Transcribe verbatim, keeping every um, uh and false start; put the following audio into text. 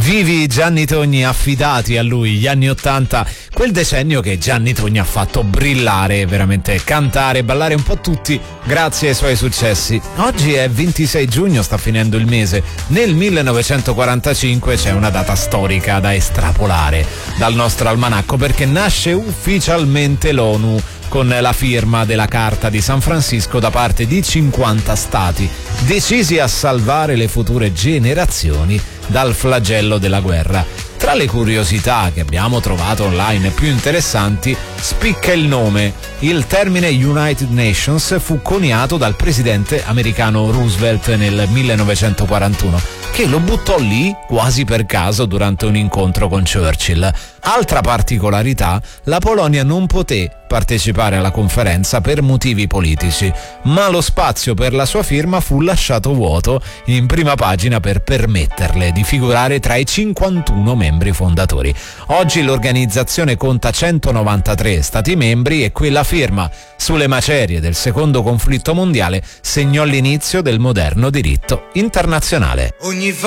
Vivi Gianni Togni, affidati a lui, gli anni ottanta, quel decennio che Gianni Togni ha fatto brillare, veramente cantare, ballare un po' tutti grazie ai suoi successi. Oggi è ventisei giugno, sta finendo il mese. Nel millenovecentoquarantacinque c'è una data storica da estrapolare dal nostro almanacco, perché nasce ufficialmente l'ONU con la firma della Carta di San Francisco da parte di cinquanta stati, decisi a salvare le future generazioni dal flagello della guerra. Tra le curiosità che abbiamo trovato online più interessanti spicca il nome. Il termine United Nations fu coniato dal presidente americano Roosevelt nel millenovecentoquarantuno, che lo buttò lì quasi per caso durante un incontro con Churchill. Altra particolarità, la Polonia non poté partecipare alla conferenza per motivi politici, ma lo spazio per la sua firma fu lasciato vuoto in prima pagina per permetterle di figurare tra i cinquantuno membri fondatori. Oggi l'organizzazione conta centonovantatré stati membri e quella firma sulle macerie del secondo conflitto mondiale segnò l'inizio del moderno diritto internazionale. Ogni